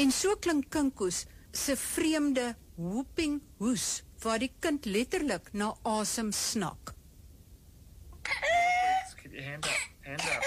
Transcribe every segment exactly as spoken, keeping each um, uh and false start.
En so klink Kinkoes se vreemde whooping hoes, waar die kind letterlik na asem snak. Hand up, hand up.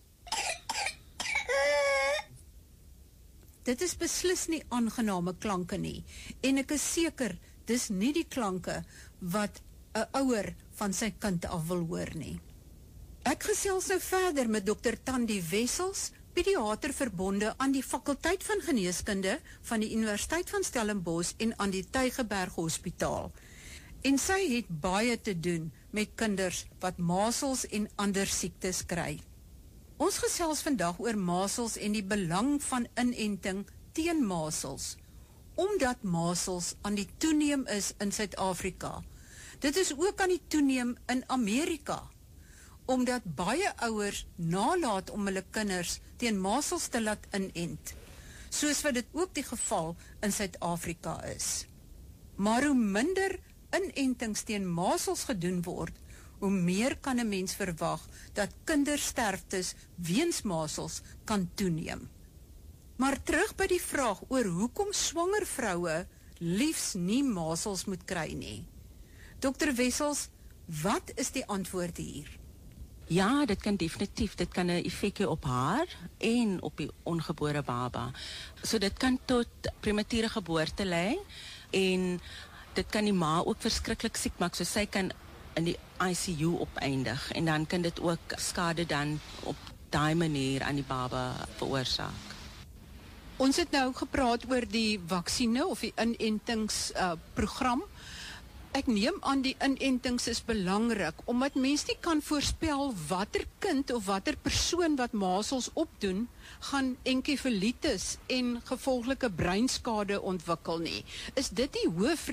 Dit is beslis nie aangename klanke nie, en ek is seker, dis nie die klanke wat 'n ouer van sy kind af wil hoor nie. Ek gesels nou verder met dokter Tandi Wessels, pediater verbonde aan die fakulteit van geneeskunde van die Universiteit van Stellenbosch en aan die Tygerberg Hospitaal. En sy het baie te doen met kinders wat masels en ander siektes kry. Ons gesels vandag oor masels en die belang van inenting teen masels, omdat masels aan die toeneem is in Suid-Afrika. Dit is ook aan die toeneem in Amerika, omdat baie ouers nalat om hulle kinders teen masels te laat inent, soos wat dit ook die geval in Suid-Afrika is. Maar hoe minder inentings teen masels gedoen word, hoe meer kan 'n mens verwag dat kindersterftes weens masels kan toeneem. Maar terug by die vraag oor hoekom swanger vroue liefs nie masels moet kry nie. dokter Wessels, wat is die antwoord hier? Ja, dit kan definitief, dit kan 'n effek hê op haar en op die ongebore baba. So dit kan tot premature geboorte lei en dit kan die ma ook verskriklik siek maak, so sy kan in die I C U opeindig en dan kan dit ook skade dan op daai manier aan die baba veroorsaak. Ons het nou gepraat oor die vaksine of die inentingsprogram. Uh, Ek neem aan die inentings is belangrik, omdat mens nie kan voorspel watter kind of watter persoon wat masels opdoen, gaan enkefalitis en gevolglike breinskade ontwikkel nie. Is dit die hoof